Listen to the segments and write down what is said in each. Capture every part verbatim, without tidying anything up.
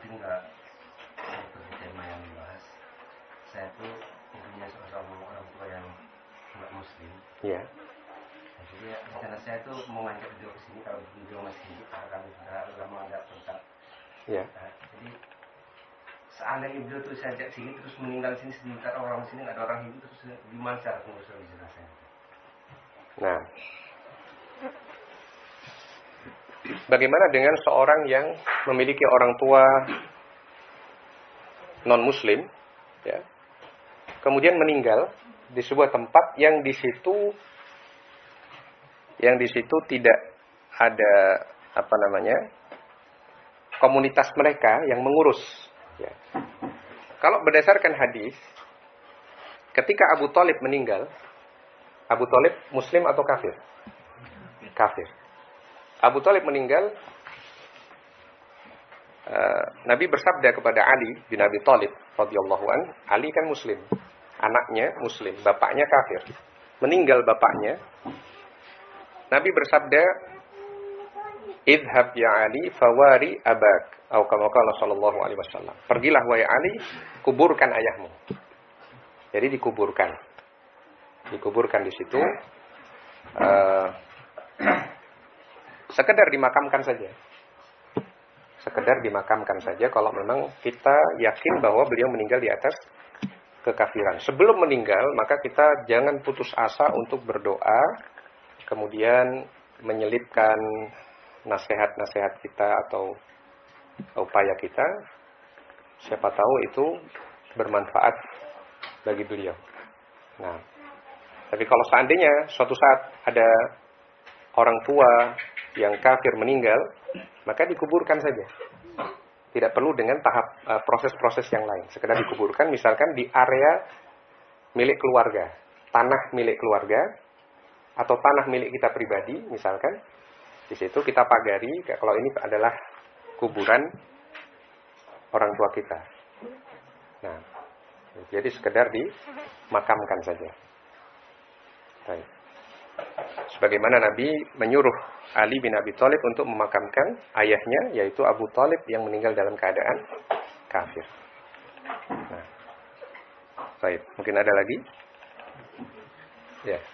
mungkin nggak seperti tema yang dibahas. Saya tuh punya seorang orang tua yang nggak muslim. Iya. Nah, jadi ya, rencana saya tuh mau ngajak beliau ke sini kalau beliau masih hidup, karena kami sudah lama nggak kontak. Iya. Nah, jadi seandainya beliau tuh saya ajak sini terus meninggal sini sebentar, orang sini nggak ada orang hidup, terus gimana cara pengurusan jenazah? Nah, bagaimana dengan seorang yang memiliki orang tua non-muslim, ya, kemudian meninggal di sebuah tempat yang di situ, yang di situ tidak ada apa namanya komunitas mereka yang mengurus. Ya. Kalau berdasarkan hadis, ketika Abu Thalib meninggal, Abu Thalib muslim atau kafir? Kafir. Abu Thalib meninggal, uh, Nabi bersabda kepada Ali bin Abi Thalib radhiyallahu an, Ali kan muslim, anaknya muslim, bapaknya kafir. Meninggal bapaknya, Nabi bersabda, "Idhab ya Ali fawari abak." Atau kama qala sallallahu alaihi wasallam. Pergilah wahai Ali, kuburkan ayahmu. Jadi dikuburkan. Dikuburkan di situ. Uh, sekedar dimakamkan saja. Sekedar dimakamkan saja kalau memang kita yakin bahwa beliau meninggal di atas kekafiran. Sebelum meninggal, maka kita jangan putus asa untuk berdoa, kemudian menyelipkan nasihat-nasihat kita atau upaya kita. Siapa tahu itu bermanfaat bagi beliau. Nah, tapi kalau seandainya suatu saat ada orang tua yang kafir meninggal, maka dikuburkan saja. Tidak perlu dengan tahap uh, proses-proses yang lain. Sekedar dikuburkan, misalkan di area milik keluarga, tanah milik keluarga, atau tanah milik kita pribadi, misalkan. Di situ kita pagari, kalau ini adalah kuburan orang tua kita. Nah, jadi sekedar dimakamkan saja. Baik. Sebagaimana Nabi menyuruh Ali bin Abi Thalib untuk memakamkan ayahnya, yaitu Abu Thalib yang meninggal dalam keadaan kafir. Nah, baik. Mungkin ada lagi? Ya.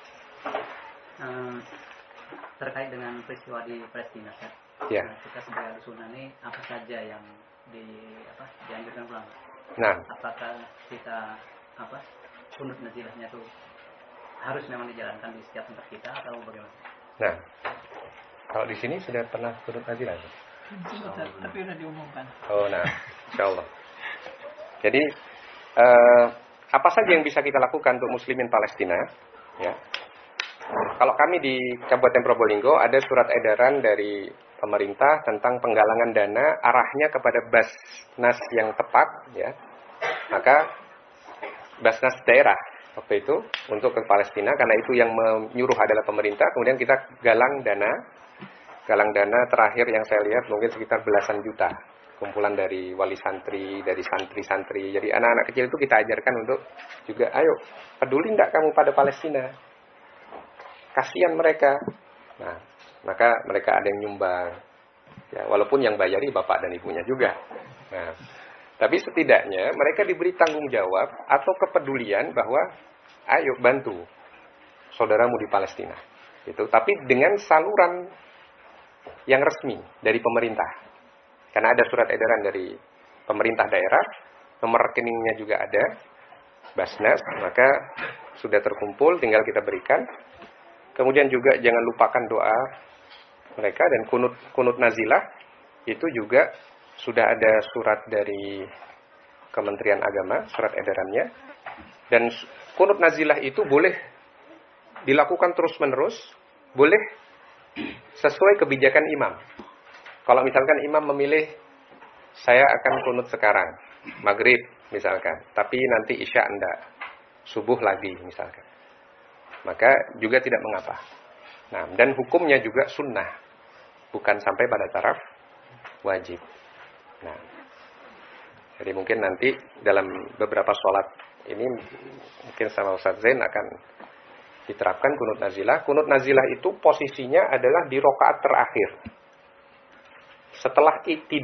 Um, terkait dengan peristiwa di Palestina, kan? Ya. Nah, kita sebagai sunnah ini apa saja yang di apa dianjurkan ulama? Nah, apakah kita apa kunut nazilahnya itu harus memang dijalankan di setiap tempat kita atau bagaimana? Nah, kalau di sini sudah pernah kunut nazilah? Tapi sudah diumumkan. Oh, nah, insyaallah. Jadi eh, apa saja yang bisa kita lakukan untuk muslimin Palestina? Ya. Kalau kami di Kabupaten Probolinggo ada surat edaran dari pemerintah tentang penggalangan dana, arahnya kepada Basnas yang tepat, ya. Maka Basnas daerah waktu itu untuk ke Palestina, karena itu yang menyuruh adalah pemerintah. Kemudian kita galang dana, galang dana terakhir yang saya lihat mungkin sekitar belasan juta, kumpulan dari wali santri, dari santri-santri. Jadi anak-anak kecil itu kita ajarkan untuk juga, ayo peduli enggak kamu pada Palestina? Kasihan mereka. Nah, maka mereka ada yang nyumbang. Ya, walaupun yang bayari bapak dan ibunya juga. Nah, tapi setidaknya mereka diberi tanggung jawab atau kepedulian bahwa ayo bantu saudaramu di Palestina. Gitu. Tapi dengan saluran yang resmi dari pemerintah. Karena ada surat edaran dari pemerintah daerah, nomor rekeningnya juga ada, Basnas, maka sudah terkumpul, tinggal kita berikan. Kemudian juga jangan lupakan doa mereka, dan kunut kunut nazilah itu juga sudah ada surat dari Kementerian Agama, surat edarannya. Dan kunut nazilah itu boleh dilakukan terus-menerus, boleh sesuai kebijakan imam. Kalau misalkan imam memilih saya akan kunut sekarang, maghrib misalkan, tapi nanti isya enggak, subuh lagi misalkan, maka juga tidak mengapa. Nah, dan hukumnya juga sunnah, bukan sampai pada taraf wajib. Nah, jadi mungkin nanti dalam beberapa sholat ini mungkin sama Ustaz Zain akan diterapkan kunut nazilah. Kunut nazilah itu posisinya adalah di rakaat terakhir. Setelah